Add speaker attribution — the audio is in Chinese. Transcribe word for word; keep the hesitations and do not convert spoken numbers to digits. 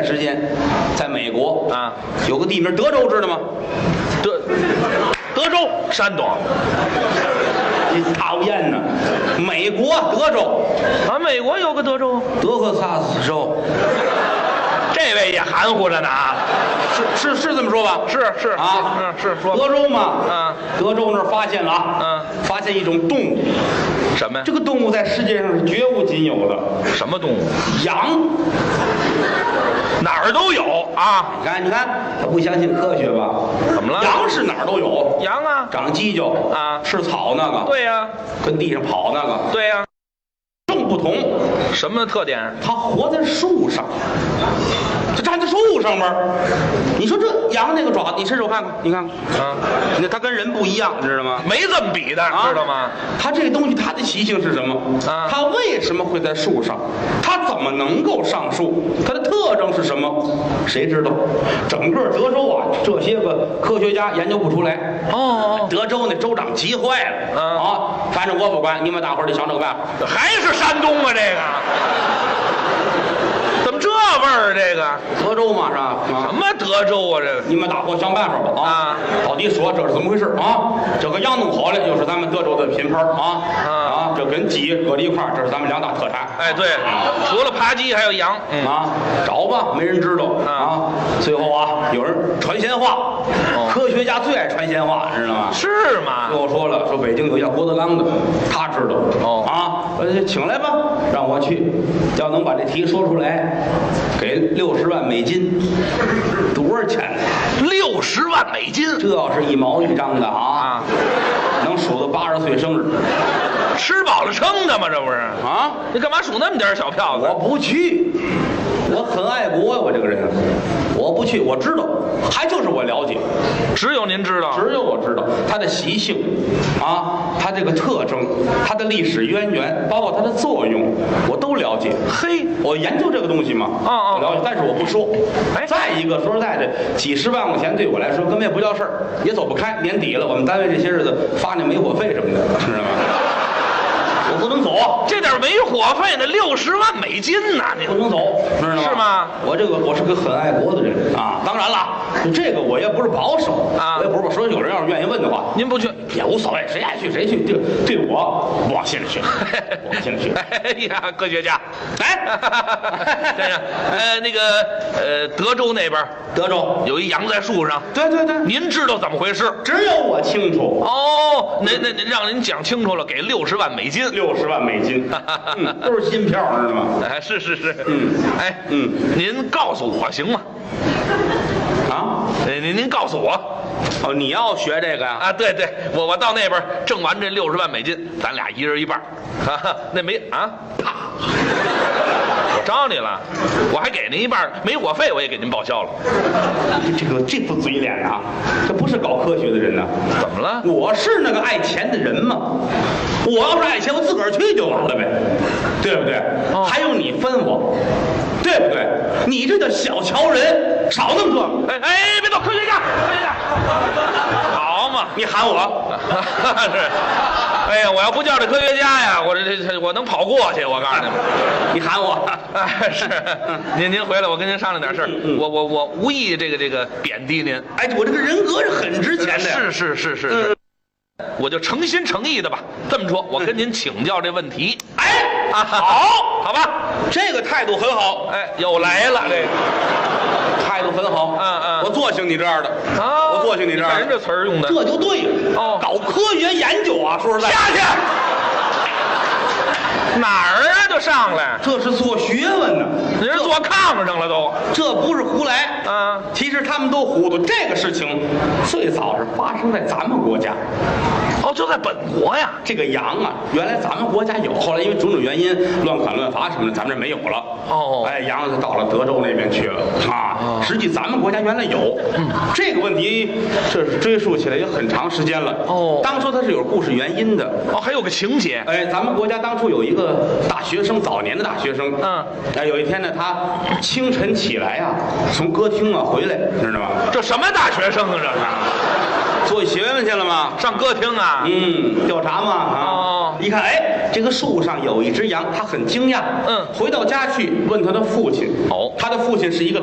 Speaker 1: 时间，在美国
Speaker 2: 啊，
Speaker 1: 有个地名德州，知道吗？
Speaker 2: 德德州，山东。
Speaker 1: 你讨厌呢！美国德州
Speaker 2: 啊，美国有个德州，
Speaker 1: 德克萨斯州，
Speaker 2: 这位也含糊着呢啊。
Speaker 1: 是是是这么说吧？
Speaker 2: 是是
Speaker 1: 啊，
Speaker 2: 嗯是说
Speaker 1: 德州嘛，
Speaker 2: 嗯，
Speaker 1: 德州那儿发现了啊，
Speaker 2: 嗯，
Speaker 1: 发现一种动物，
Speaker 2: 什么呀？
Speaker 1: 这个动物在世界上是绝无仅有的，
Speaker 2: 什么动物？
Speaker 1: 羊。
Speaker 2: 哪儿都有啊！
Speaker 1: 你看，你看，他不相信科学吧？
Speaker 2: 怎么了？
Speaker 1: 羊是哪儿都有，
Speaker 2: 羊啊，
Speaker 1: 长犄角
Speaker 2: 啊，
Speaker 1: 吃草那个，
Speaker 2: 对呀、啊，
Speaker 1: 跟地上跑那个，
Speaker 2: 对呀、啊，
Speaker 1: 正不同。
Speaker 2: 什么特点？
Speaker 1: 它活在树上，它站在树上面。你说这羊那个爪子，你伸手看看，你看看，
Speaker 2: 啊，
Speaker 1: 那它跟人不一样，你知道吗？
Speaker 2: 没这么比的，
Speaker 1: 啊、
Speaker 2: 知道吗？
Speaker 1: 它这个东西，它的习性是什么？
Speaker 2: 啊，
Speaker 1: 它为什么会在树上？它怎么能够上树？它的特征是什么？谁知道？整个德州啊，这些个科学家研究不出来。
Speaker 2: 哦，
Speaker 1: 德州那州长急坏了。
Speaker 2: 嗯、
Speaker 1: 啊，反正我不管，你们大伙儿得想这个办法。
Speaker 2: 还是山东啊，这个。怎么这味儿？这个
Speaker 1: 德州嘛是吧？
Speaker 2: 什么德州啊？这个
Speaker 1: 你们大伙想办法吧啊！
Speaker 2: 啊
Speaker 1: 到底说这是怎么回事啊？这个羊弄好了，又是咱们德州的品牌啊啊！这跟鸡搁在一块儿，这是咱们两大特产。
Speaker 2: 哎，对，除了扒鸡还有羊。嗯
Speaker 1: 啊，找吧，没人知道啊。最后啊，有人传闲话，科学家最爱传闲话，知道吗？
Speaker 2: 是吗？
Speaker 1: 跟我说了，说北京有叫郭德纲的，他知道。哦啊，呃，请来吧，让我去，要能把这题说出来。给六十万美金，多少钱？
Speaker 2: 六十万美金，
Speaker 1: 这要是一毛一张的啊，能数到八十岁生日，
Speaker 2: 吃饱了撑的吗？这不是
Speaker 1: 啊？
Speaker 2: 你干嘛数那么点小票子？
Speaker 1: 我不去，我很爱国呀，我这个人，我不去，我知道，还就是我了解，
Speaker 2: 只有您知道，
Speaker 1: 只有我知道它的习性，啊，它这个特征，它的历史渊源，包括它的作用，我都了解。
Speaker 2: 嘿，
Speaker 1: 我研究这个东西嘛，
Speaker 2: 哦哦，
Speaker 1: 了解，但是我不说。
Speaker 2: 哎，
Speaker 1: 再一个，说实在的，几十万块钱对我来说根本也不叫事儿，也走不开。年底了，我们单位这些日子发那煤火费什么的，知道吗？我不能走，
Speaker 2: 这点煤火费那六十万美金呢、啊，你
Speaker 1: 不能走，知道吗？
Speaker 2: 是吗？
Speaker 1: 我这个我是个很爱国的人啊，当然了，这个我也不是保守啊，我也不是说有人要是愿意问的话，
Speaker 2: 您不去
Speaker 1: 也无所谓，谁爱去谁去，对对我不往心里去，不往心里去。
Speaker 2: 哎呀，科学家，
Speaker 1: 来，
Speaker 2: 先生，呃，那个呃，德州那边，
Speaker 1: 德州
Speaker 2: 有一羊在树上，
Speaker 1: 对对对，
Speaker 2: 您知道怎么回事？
Speaker 1: 只有我清楚。
Speaker 2: 哦，那那让您讲清楚了，给六十万美金。
Speaker 1: 六十万美金，嗯，都是新票，知道吗？
Speaker 2: 哎，是是是，
Speaker 1: 嗯，
Speaker 2: 哎，
Speaker 1: 嗯，
Speaker 2: 您告诉我行吗？
Speaker 1: 啊，
Speaker 2: 您您告诉我，
Speaker 1: 哦，你要学这个呀？
Speaker 2: 啊，对对，我我到那边挣完这六十万美金，咱俩一人一半，哈哈，那没啊，啪，我招你了，我还给您一半，煤火费我也给您报销了。
Speaker 1: 这个这副嘴脸啊，这不是搞科学的人呐、啊。
Speaker 2: 怎么了？
Speaker 1: 我是那个爱钱的人吗？我要是爱钱，我自个儿去就完了呗，对不对？哦、还用你分我，对不对？你这叫小瞧人，少那么多。
Speaker 2: 哎哎，别动，科学家，科学家，好嘛，
Speaker 1: 你喊我
Speaker 2: 是。哎呀，我要不叫这科学家呀，我这这我能跑过去。我告诉你们，
Speaker 1: 你喊我。
Speaker 2: 哎，是，您您回来，我跟您商量点事儿。嗯嗯、我我我无意这个这个贬低您。
Speaker 1: 哎，我这个人格是很值钱的。
Speaker 2: 是是是是是。嗯、我就诚心诚意的吧，这么说，我跟您请教这问题。
Speaker 1: 哎，
Speaker 2: 啊，好，好吧，
Speaker 1: 这个态度很好。
Speaker 2: 哎，又来了这个。
Speaker 1: 态度很好，
Speaker 2: 嗯嗯，
Speaker 1: 我做兴你这样的啊，我做兴你这样的，
Speaker 2: 人这词儿用的，
Speaker 1: 这就对了。哦，搞科学研究啊，说实在，
Speaker 2: 下去哪儿啊？就上来，
Speaker 1: 这是做学问呢，
Speaker 2: 您是坐炕上了都，
Speaker 1: 这不是胡来
Speaker 2: 啊。
Speaker 1: 其实他们都糊涂，这个事情最早是发生在咱们国家。
Speaker 2: 哦，就在本国呀。
Speaker 1: 这个羊啊，原来咱们国家有，后来因为种种原因，乱砍乱伐什么的，咱们这没有了。哦，哎，羊就到了德州那边去了啊。哦、实际咱们国家原来有，嗯、这个问题，这是追溯起来也很长时间了。哦，当初它是有故事原因的。
Speaker 2: 哦，还有个情节。
Speaker 1: 哎，咱们国家当初有一个大学生，早年的大学生。
Speaker 2: 嗯。
Speaker 1: 哎，有一天呢，他清晨起来啊，从歌厅啊回来，知道吗？
Speaker 2: 这什么大学生啊？这是。
Speaker 1: 做学问去了吗？
Speaker 2: 上歌厅啊？
Speaker 1: 嗯，调查嘛啊！
Speaker 2: 哦，
Speaker 1: 一看，哎，这个树上有一只羊，他很惊讶。
Speaker 2: 嗯，
Speaker 1: 回到家去问他的父亲。哦，他的父亲是一个。